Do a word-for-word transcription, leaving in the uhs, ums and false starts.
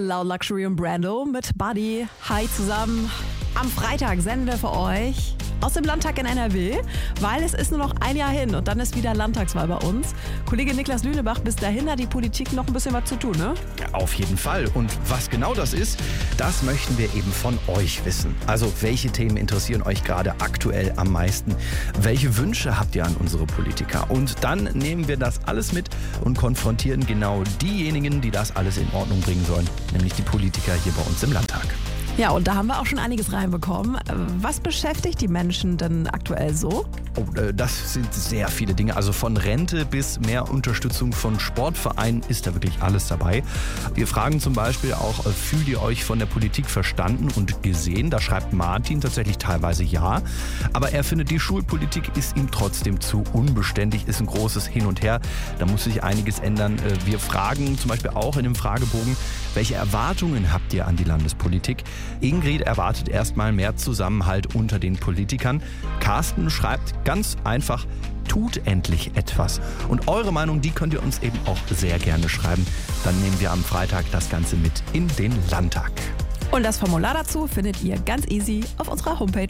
Loud Luxury und Brando mit Buddy. Hi zusammen. Am Freitag senden wir für euch aus dem Landtag in N R W, weil es ist nur noch ein Jahr hin und dann ist wieder Landtagswahl bei uns. Kollege Niklas Lünebach, bis dahin hat die Politik noch ein bisschen was zu tun, ne? Auf jeden Fall. Und was genau das ist, das möchten wir eben von euch wissen. Also welche Themen interessieren euch gerade aktuell am meisten? Welche Wünsche habt ihr an unsere Politiker? Und dann nehmen wir das alles mit und konfrontieren genau diejenigen, die das alles in Ordnung bringen sollen, nämlich die Politiker hier bei uns im Landtag. Ja, und da haben wir auch schon einiges reinbekommen. Was beschäftigt die Menschen denn aktuell so? Oh, das sind sehr viele Dinge. Also von Rente bis mehr Unterstützung von Sportvereinen ist da wirklich alles dabei. Wir fragen zum Beispiel auch, fühlt ihr euch von der Politik verstanden und gesehen? Da schreibt Martin tatsächlich teilweise ja. Aber er findet, die Schulpolitik ist ihm trotzdem zu unbeständig, ist ein großes Hin und Her. Da muss sich einiges ändern. Wir fragen zum Beispiel auch in dem Fragebogen, welche Erwartungen habt ihr an die Landespolitik? Ingrid erwartet erstmal mehr Zusammenhalt unter den Politikern. Carsten schreibt ganz einfach, tut endlich etwas. Und eure Meinung, die könnt ihr uns eben auch sehr gerne schreiben. Dann nehmen wir am Freitag das Ganze mit in den Landtag. Und das Formular dazu findet ihr ganz easy auf unserer Homepage.